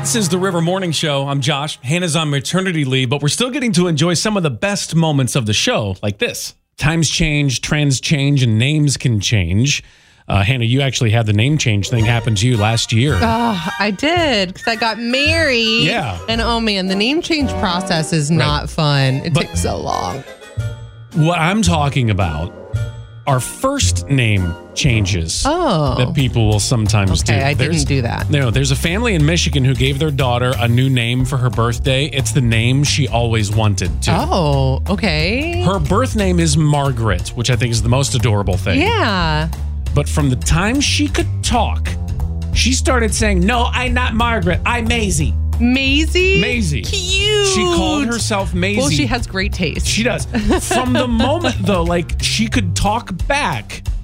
This is the River Morning Show. I'm Josh. Hannah's on maternity leave, but we're still getting to enjoy some of the best moments of the show, like this. Times change, trends change, and names can change. Hannah, you actually had the name change thing happen to you last year. I did, because I got married. Yeah. And oh man, the name change process is not fun. It takes so long. What I'm talking about are first name changes that people will sometimes do. I didn't do that. No, there's a family in Michigan who gave their daughter a new name for her birthday. It's the name she always wanted to. Oh, okay. Her birth name is Margaret, which I think is the most adorable thing. Yeah. But from the time she could talk, she started saying, "No, I'm not Margaret. I'm Maisie." Maisie? Maisie. Cute. She called herself Maisie. Well, she has great taste. She does. From the moment, though, like, she could talk back,